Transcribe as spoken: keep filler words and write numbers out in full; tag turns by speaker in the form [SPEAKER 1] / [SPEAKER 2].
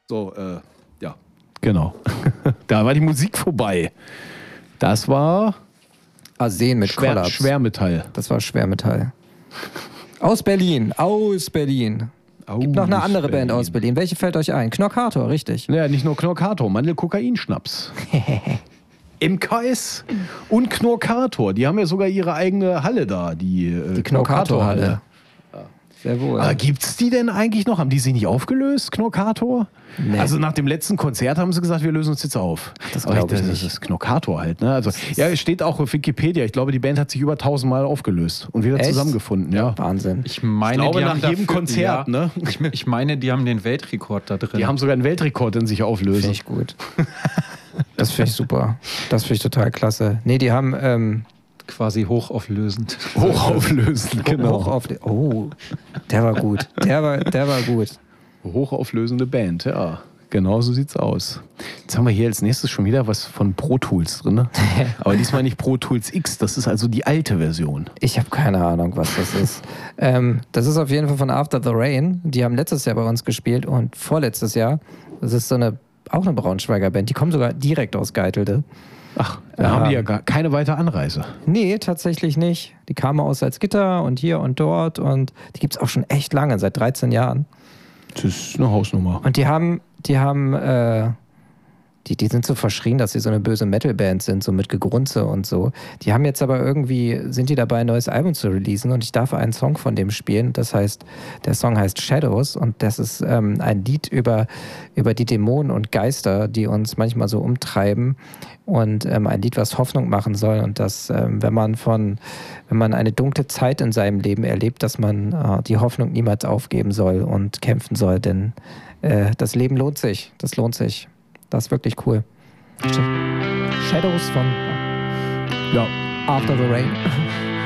[SPEAKER 1] So, äh, ja, genau. Da war die Musik vorbei. Das war
[SPEAKER 2] Arsen mit
[SPEAKER 1] Schwer,
[SPEAKER 2] Kollaps.
[SPEAKER 1] Schwermetall.
[SPEAKER 2] Das war Schwermetall. Aus Berlin, aus Berlin.
[SPEAKER 1] Aus
[SPEAKER 2] Gibt noch eine andere
[SPEAKER 1] Berlin.
[SPEAKER 2] Band aus Berlin. Welche fällt euch ein? Knockator, richtig.
[SPEAKER 1] Ja, nicht nur Knorkator, Mandel-Kokain-Schnaps. M K S und Knorkator. Die haben ja sogar ihre eigene Halle da. Die, äh,
[SPEAKER 2] Die Knorkator-Halle. Sehr wohl.
[SPEAKER 1] Aber gibt's die denn eigentlich noch? Haben die sich nicht aufgelöst, Knorkator?
[SPEAKER 2] Nee.
[SPEAKER 1] Also nach dem letzten Konzert haben sie gesagt, wir lösen uns jetzt auf.
[SPEAKER 2] Das
[SPEAKER 1] Aber
[SPEAKER 2] glaub ich
[SPEAKER 1] das
[SPEAKER 2] nicht.
[SPEAKER 1] ist Knorkator halt. Ne? Also, ja, es steht auch auf Wikipedia. Ich glaube, die Band hat sich über tausendmal aufgelöst und wieder
[SPEAKER 2] Echt?
[SPEAKER 1] zusammengefunden. Ja.
[SPEAKER 2] Wahnsinn.
[SPEAKER 3] Ich meine,
[SPEAKER 1] Ich glaube,
[SPEAKER 3] die
[SPEAKER 1] nach
[SPEAKER 3] haben
[SPEAKER 1] jedem
[SPEAKER 3] dafür,
[SPEAKER 1] Konzert,
[SPEAKER 3] ja,
[SPEAKER 1] ne?
[SPEAKER 3] Ich, ich meine, die haben den Weltrekord da drin.
[SPEAKER 1] Die haben sogar einen Weltrekord in sich auflösen.
[SPEAKER 2] Finde ich gut. Das finde ich super. Das finde ich total klasse. Nee, die haben ähm,
[SPEAKER 3] quasi hochauflösend.
[SPEAKER 1] Hochauflösend, genau.
[SPEAKER 2] hoch auf die, oh, der war gut. Der war, der war gut.
[SPEAKER 1] Hochauflösende Band, ja. Genau so sieht's aus. Jetzt haben wir hier als nächstes schon wieder was von Pro Tools drin. Ne? Aber diesmal nicht Pro Tools X, das ist also die alte Version.
[SPEAKER 2] Ich habe keine Ahnung, was das ist. ähm, das ist auf jeden Fall von After the Rain. Die haben letztes Jahr bei uns gespielt und vorletztes Jahr. Das ist so eine, auch eine Braunschweiger Band. Die kommen sogar direkt aus Geitelte.
[SPEAKER 1] Ach, da haben die ja gar keine weitere Anreise.
[SPEAKER 2] Nee, tatsächlich nicht. Die kamen aus Salzgitter und hier und dort und die gibt es auch schon echt lange, seit dreizehn Jahren.
[SPEAKER 1] Das ist eine Hausnummer.
[SPEAKER 2] Und die haben, die haben, äh, die, die sind so verschrien, dass sie so eine böse Metalband sind, so mit Gegrunze und so. Die haben jetzt aber irgendwie, sind die dabei, ein neues Album zu releasen und ich darf einen Song von dem spielen. Das heißt, der Song heißt Shadows und das ist ähm, ein Lied über, über die Dämonen und Geister, die uns manchmal so umtreiben und ähm, ein Lied, was Hoffnung machen soll und dass, ähm, wenn man von, wenn man eine dunkle Zeit in seinem Leben erlebt, dass man äh, die Hoffnung niemals aufgeben soll und kämpfen soll, denn äh, das Leben lohnt sich, das lohnt sich. Das ist wirklich cool. Shadows von
[SPEAKER 1] Ja.
[SPEAKER 2] After the Rain.